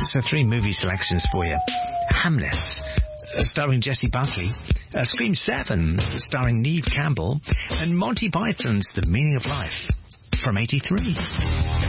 So 3 movie selections for you. Hamlet, starring Jessie Buckley, Scream 7, starring Neve Campbell, and Monty Python's The Meaning of Life, from 83.